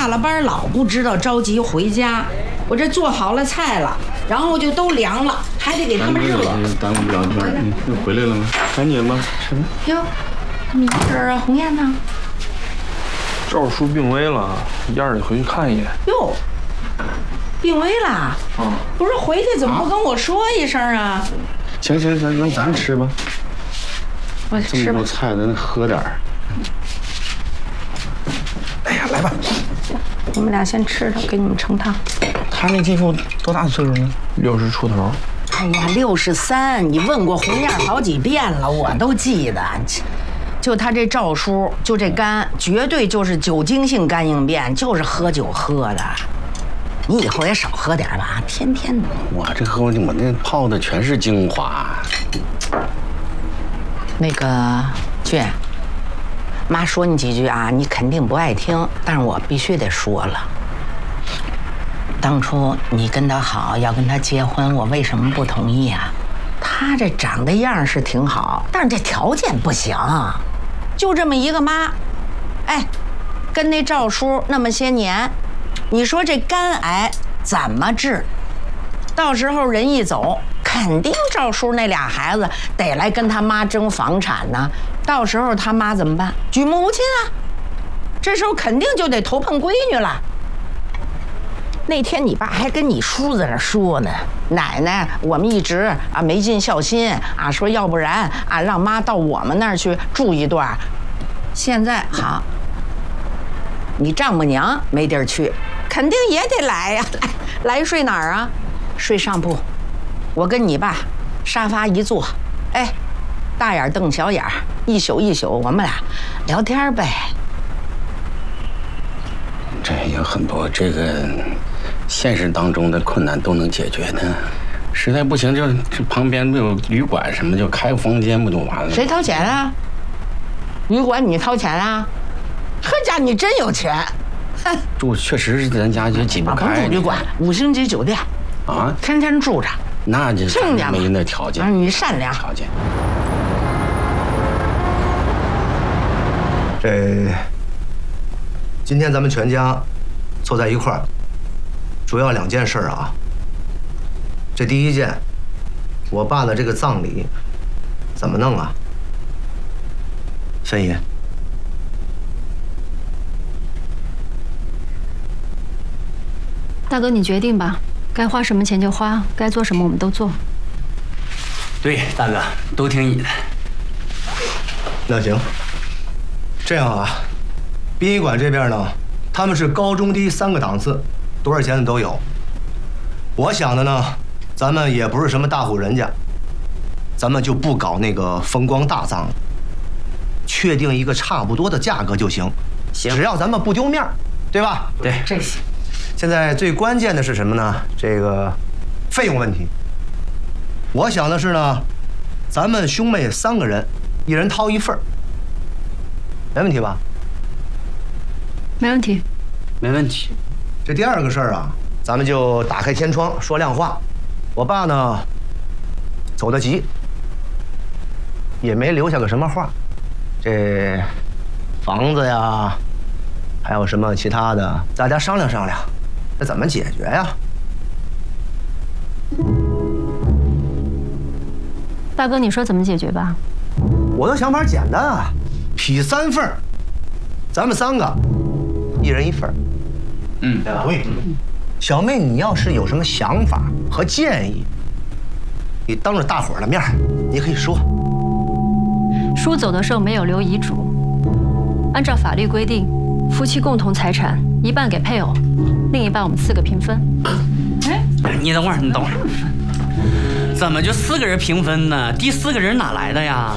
下了班老不知道着急回家，我这做好了菜了，然后就都凉了，还得给他们热。 耽误不了天，又回来了吗？赶紧吧，吃吧。 哟，怎么一个人啊？红艳呢？ 赵叔病危了，燕儿得回去看一眼。 哟，病危了？啊，不是回去怎么不跟我说一声啊？ 行，那咱吃吧。 我吃吧。 这么多菜，咱喝点儿。 哎呀，来吧。 你们俩先吃着，给你们盛汤。 他那继父多大岁数呢 ？60出头。 哎呀，63，你问过红艳好几遍了，我都记得。就他这赵叔，就这肝，绝对就是酒精性肝硬变，就是喝酒喝的。你以后也少喝点吧，天天的。 我这喝我那泡的全是精华。 那个俊，妈说你几句啊，你肯定不爱听，但是我必须得说了。当初你跟他好，要跟他结婚，我为什么不同意啊？他这长得样是挺好，但是这条件不行，就这么一个妈，哎，跟那赵叔那么些年，你说这肝癌怎么治？到时候人一走，肯定赵叔那俩孩子得来跟他妈争房产呢。到时候他妈怎么办？举母亲啊！这时候肯定就得投奔闺女了。那天你爸还跟你叔在那说呢，奶奶，我们一直啊没尽孝心啊，说要不然啊让妈到我们那儿去住一段。现在好，你丈母娘没地儿去，肯定也得来呀。来睡哪儿啊？睡上铺，我跟你爸沙发一坐，哎，大眼瞪小眼，一宿一宿，我们俩聊天呗。 这有很多这个现实当中的困难都能解决的，实在不行就这旁边不有旅馆什么，就开个房间不就完了？ 谁掏钱啊？旅馆你掏钱啊？这家你真有钱。 住确实是咱家就挤不开。 不住旅馆，5星级酒店啊， 天天住着。 那就亲家没那条件。 你善良。 条件。 今天咱们全家凑在一块儿，主要2件事啊。这第一件，我爸的这个葬礼怎么弄啊？芬姨， 大哥你决定吧，该花什么钱就花，该做什么我们都做。 对，大哥都听你的。 那行，这样啊。殡仪馆这边呢，他们是高中低3个档次，多少钱的都有。我想的呢，咱们也不是什么大户人家，咱们就不搞那个风光大葬了，确定一个差不多的价格就行。 行， 只要咱们不丢面，对吧？ 对， 这行。 现在最关键的是什么呢？这个费用问题。我想的是呢，咱们兄妹3个人，一人掏1份，没问题吧？ 没问题， 没问题。 这第2个事儿啊，咱们就打开天窗说亮话。我爸呢，走得急，也没留下个什么话。这房子呀，还有什么其他的，大家商量商量，这怎么解决呀？ 大哥，你说怎么解决吧？ 我的想法简单啊，劈3份，咱们3个。1人1份。对。小妹，你要是有什么想法和建议，你当着大伙儿的面，你可以说。 叔走的时候没有留遗嘱，按照法律规定，夫妻共同财产1半给配偶，另一半我们4个平分。 哎，你等会儿，怎么就4个人平分呢？第4个人哪来的呀？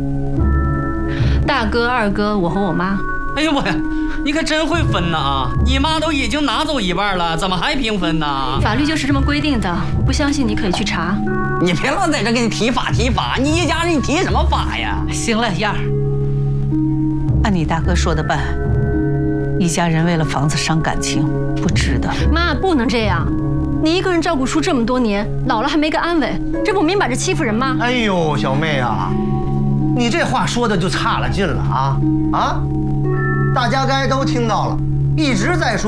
大哥、2哥，我和我妈。 哎呦我呀，你可真会分呐啊！你妈都已经拿走1半了，怎么还平分呢？ 法律就是这么规定的，不相信你可以去查。 你别老在这给你提法，你一家人你提什么法呀？ 行了，燕儿，按你大哥说的办。一家人为了房子伤感情，不值得。 妈，不能这样，你一个人照顾叔这么多年，老了还没个安稳，这不明摆着欺负人吗？ 哎呦，小妹啊，你这话说的就差了劲了啊！大家该都听到了，一直在说。